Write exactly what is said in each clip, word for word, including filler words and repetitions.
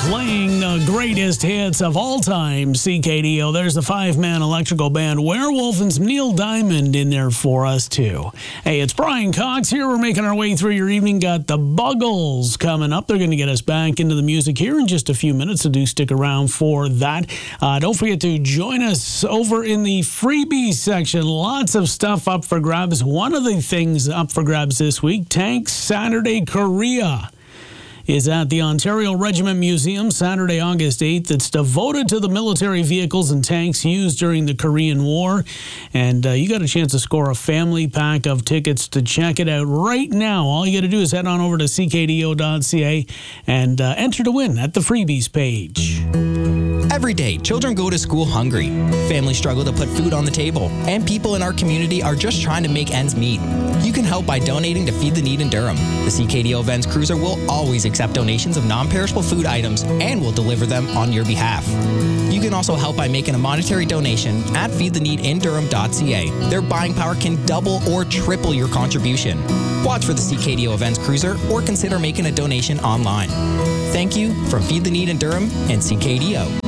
Playing the greatest hits of all time, C K D O. There's the five-man electrical band Werewolf and some Neil Diamond in there for us, too. Hey, it's Brian Cox here. We're making our way through your evening. Got the Buggles coming up. They're going to get us back into the music here in just a few minutes, so do stick around for that. Uh, don't forget to join us over in the freebies section. Lots of stuff up for grabs. One of the things up for grabs this week, Tanks Saturday Korea, is at the Ontario Regiment Museum Saturday, August eighth. It's devoted to the military vehicles and tanks used during the Korean War. And uh, you got a chance to score a family pack of tickets to check it out right now. All you got to do is head on over to c k d o dot c a and uh, enter to win at the freebies page. Every day, children go to school hungry. Families struggle to put food on the table. And people in our community are just trying to make ends meet. You can help by donating to Feed the Need in Durham. The C K D O Events Cruiser will always accept donations of non-perishable food items and will deliver them on your behalf. You can also help by making a monetary donation at feed the need in durham dot c a. Their buying power can double or triple your contribution. Watch for the C K D O Events Cruiser or consider making a donation online. Thank you from Feed the Need in Durham and C K D O.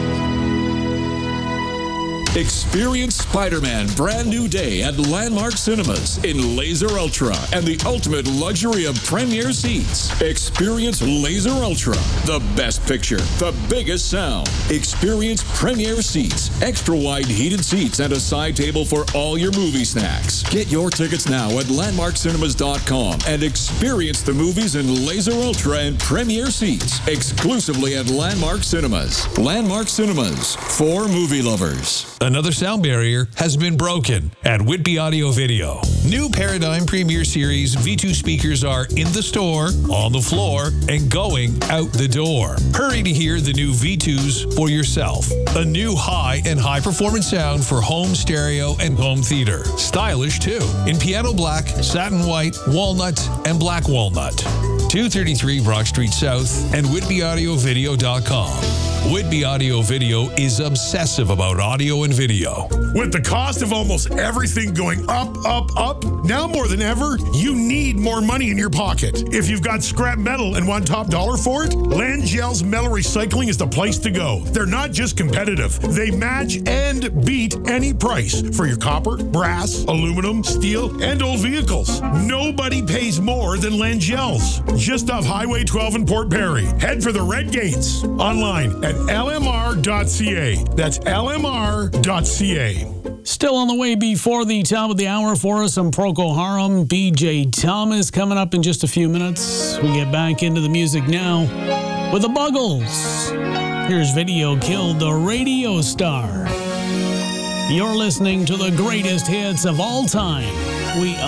Experience Spider-Man Brand New Day at Landmark Cinemas in Laser Ultra and the ultimate luxury of premier seats. Experience Laser Ultra, the best picture, the biggest sound. Experience premier seats, extra wide heated seats, and a side table for all your movie snacks. Get your tickets now at landmark cinemas dot com and experience the movies in Laser Ultra and premier seats exclusively at Landmark Cinemas. Landmark Cinemas, for movie lovers. Another sound barrier has been broken at Whitby Audio Video. New Paradigm Premier Series V two speakers are in the store, on the floor, and going out the door. Hurry to hear the new V twos for yourself. A new high and high performance sound for home stereo and home theater. Stylish too, in piano black, satin white, walnut, and black walnut. two thirty-three Brock Street South and whitby audio video dot com. Whitby Audio Video is obsessive about audio and video. With the cost of almost everything going up, up, up, now more than ever, you need more money in your pocket. If you've got scrap metal and want top dollar for it, Langell's Metal Recycling is the place to go. They're not just competitive. They match and beat any price for your copper, brass, aluminum, steel, and old vehicles. Nobody pays more than Langell's. Just off Highway twelve in Port Perry. Head for the Red Gates. Online at L M R dot C A. That's L M R dot C A. Still on the way before the top of the hour for us, some Procol Harum, B J Thomas coming up in just a few minutes. We get back into the music now with the Buggles. Here's Video Killed the Radio Star. You're listening to the greatest hits of all time. We